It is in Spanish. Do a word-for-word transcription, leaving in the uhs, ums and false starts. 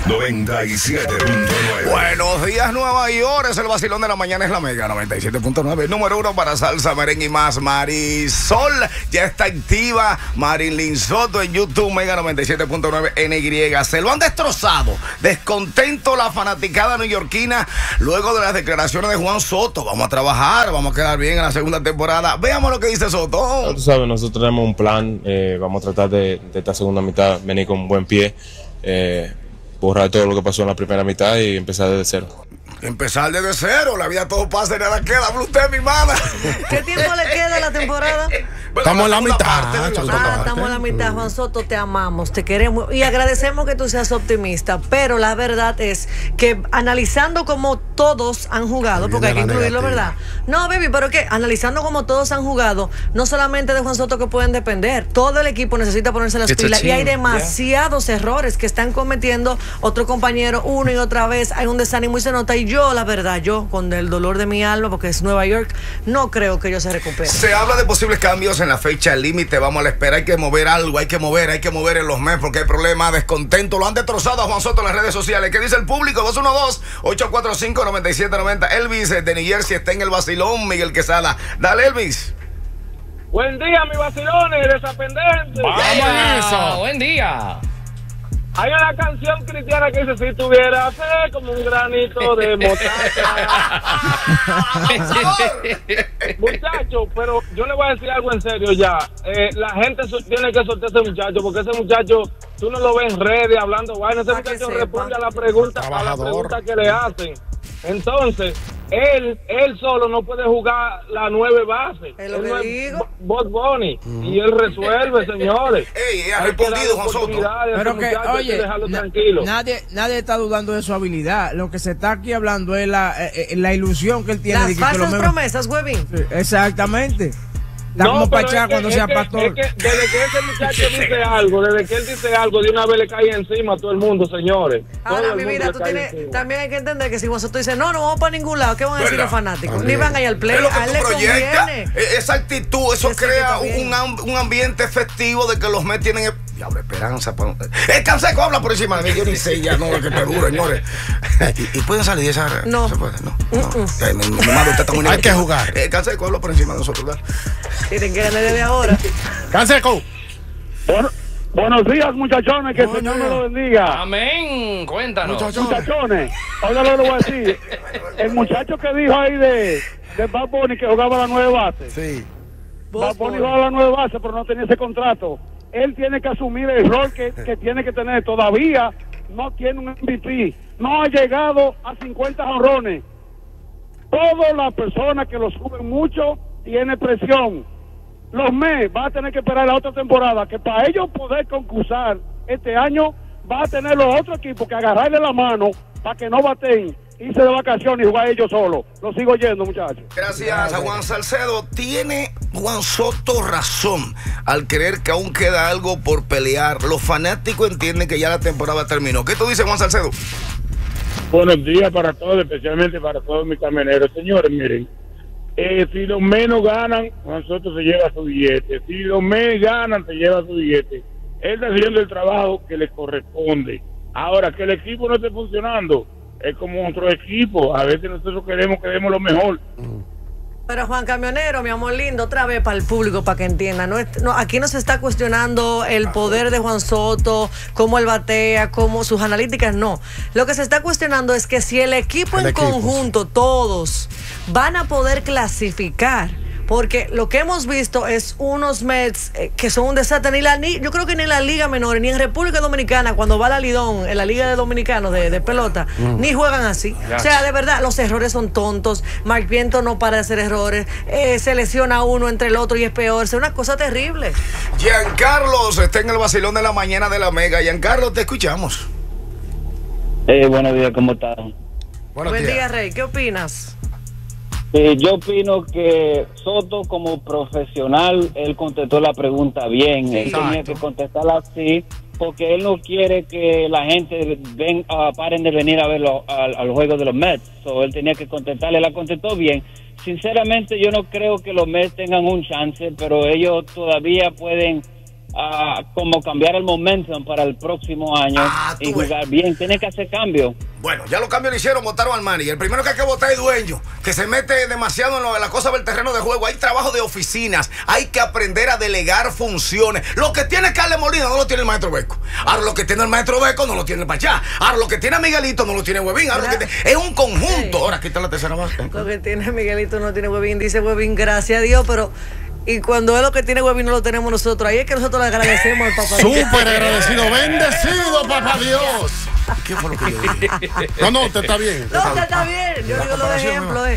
noventa y siete punto nueve. Buenos días, Nueva York. Es el vacilón de la mañana, es la Mega noventa y siete punto nueve. Número uno para salsa, merengue y más. Marisol ya está activa. Marilyn Soto en YouTube, Mega noventa y siete punto nueve N Y. Se lo han destrozado. Descontento la fanaticada neoyorquina luego de las declaraciones de Juan Soto. Vamos a trabajar, vamos a quedar bien en la segunda temporada. Veamos lo que dice Soto. Ya tú sabes, nosotros tenemos un plan. Eh, vamos a tratar de, de esta segunda mitad venir con un buen pie. Eh, borrar todo lo que pasó en la primera mitad y empezar desde cero. Empezar desde cero, la vida todo pasa y nada queda. Habla usted, mi hermana. ¿Qué tiempo le queda a la temporada? Estamos en la mitad. Parte, Ah, Ah, estamos en la mitad. Juan Soto, te amamos, te queremos y agradecemos que tú seas optimista, pero la verdad es que analizando como todos han jugado, porque hay que incluirlo, ¿verdad? No, baby, pero que analizando como todos han jugado, no solamente de Juan Soto que pueden depender, todo el equipo necesita ponerse las It's a pilas y hay team, demasiados yeah. errores que están cometiendo otro compañero una y otra vez. Hay un desánimo y se nota, y yo, la verdad, yo con el dolor de mi alma, porque es Nueva York, no creo que ellos se recuperen. Se habla de posibles cambios en la fecha límite. Vamos a la espera. Hay que mover algo, hay que mover, hay que mover en los meses porque hay problemas, descontento. Lo han destrozado a Juan Soto en las redes sociales. ¿Qué dice el público? dos uno dos, ocho cuatro cinco, nueve siete nueve cero. Elvis de New Jersey está en el vacilón. Miguel Quesada. Dale, Elvis. Buen día, mi vacilones, desapendientes. Vamos a eso. Buen día. Hay una canción cristiana que dice: si tuviera fe como un granito de mostaza. Muchachos, pero yo le voy a decir algo en serio ya. Eh, la gente so- tiene que soltar a ese muchacho, porque ese muchacho, tú no lo ves en redes hablando vaina. Ese Pa' que muchacho sepa. responde a la pregunta, a la Trabajador. pregunta que le hacen. Entonces, él él solo no puede jugar la nueve base. Es lo Él que no es digo. Bot Bunny. Y él resuelve, señores. Ey, ha Hay que darle respondido Juan Soto. oportunidades a ese Pero que, muchacho, hay oye, dejarlo na- tranquilo. nadie, nadie está dudando de su habilidad. Lo que se está aquí hablando es la, eh, eh, la ilusión que él tiene. Las de que, que lo falsas mismo- promesas, huevín. Sí, exactamente. Está No, como pero Pachá es que- cuando es sea que- pastor. es que desde que ese muchacho dice algo, desde que él dice algo, de una vez le cae encima a todo el mundo, señores. Todo Ahora, el mi mundo vida, le tú cae tienes, encima. también hay que entender que si Juan Soto dice, no, no vamos para ningún lado, ¿qué van a decir ¿Verdad? los fanáticos? Ni También. van a ir al play, Es lo a él que le tú proyectas. conviene. E- Esa actitud, eso Yo sé que crea está bien. un, am- un ambiente festivo de que los Mets tienen. el- Diablo, esperanza. pa- El Canseco habla por encima de mí. Yo ni sé ya, no, que te duro, señores. ¿Y, y pueden salir de esa? No. ¿Se puede? No. no. Ay, mi, mi madre, usted está muy Hay que negativa. jugar. El Canseco habla por encima de nosotros, ¿verdad? Tienen que ganar desde ahora. Canseco. Bueno, buenos días, muchachones, que el Buenos Señor me lo días. bendiga. Amén. Cuéntanos. Muchachones. Muchachones, ahora lo que voy a decir. El muchacho que dijo ahí de, de Bad Bunny que jugaba la nueve base. Sí. Bad Bunny jugaba la nueve base, pero no tenía ese contrato. Él tiene que asumir el rol que, que tiene que tener. Todavía no tiene un M V P. No ha llegado a cincuenta jonrones. Todas las personas que lo suben mucho tiene presión. Los Mets van a tener que esperar la otra temporada, que para ellos poder concursar este año va a tener los otros equipos que agarrarle la mano para que no baten, irse de vacaciones y jugar ellos solos. Lo sigo oyendo, muchachos. Gracias a Juan Salcedo. Tiene Juan Soto razón al creer que aún queda algo por pelear. Los fanáticos entienden que ya la temporada terminó. ¿Qué tú dices, Juan Salcedo? Buenos días para todos, especialmente para todos mis camioneros. Señores, miren, eh, si los menos ganan, Juan Soto se lleva su billete. Si los menos ganan, se lleva su billete. Él está haciendo el trabajo que le corresponde. Ahora, que el equipo no esté funcionando, es como otro equipo. A veces nosotros queremos que demos lo mejor. Pero Juan Camionero, mi amor lindo, otra vez para el público, para que entienda. No, es- no, aquí no se está cuestionando el poder de Juan Soto, cómo él batea, cómo sus analíticas, no. Lo que se está cuestionando es que si el equipo El en equipo, conjunto, todos, van a poder clasificar. Porque lo que hemos visto es unos Mets eh, que son un desastre. Ni la, ni, yo creo que ni en la Liga Menor, ni en República Dominicana, cuando va la Lidón, en la Liga de Dominicanos de, de pelota, ni juegan así. O sea, de verdad, los errores son tontos. Mark Viento no para de hacer errores. Eh, se lesiona uno entre el otro y es peor. Es una cosa terrible. Giancarlos está en el vacilón de la mañana de la Mega. Giancarlos, te escuchamos. Eh, buenos días, ¿cómo están? Buenos Buen días. día, Rey. ¿Qué opinas? Eh, yo opino que Soto, como profesional, él contestó la pregunta bien. Él Exacto. tenía que contestarla así, porque él no quiere que la gente ven, uh, paren de venir a verlo al, al juego de los Mets. So, él tenía que contestarle, la contestó bien. Sinceramente, yo no creo que los Mets tengan un chance, pero ellos todavía pueden a como cambiar el momentum para el próximo año Ah, tú y ves. jugar bien. Tiene que hacer cambio. Bueno, ya los cambios lo hicieron, votaron al manager. El primero que hay que votar es dueño, que se mete demasiado en, lo, en la cosa del terreno de juego. Hay trabajo de oficinas, hay que aprender a delegar funciones. Lo que tiene Carles Molina no lo tiene el maestro Beco. Ahora lo que tiene el maestro Beco no lo tiene el Pachá. Ahora lo que tiene Miguelito no lo tiene Huevín. Ahora lo que tiene- es un conjunto. Sí. Ahora aquí está la tercera base. Lo que tiene Miguelito no tiene Huevín, dice Huevín, gracias a Dios, pero y cuando es lo que tiene Huevín no lo tenemos nosotros. Ahí es que nosotros le agradecemos al papá. Súper agradecido, bendecido, papá Dios. ¿Qué fue lo que yo dije? No, no, usted está bien. No, usted está bien. Yo La digo los comparación, ejemplos. mi Eh.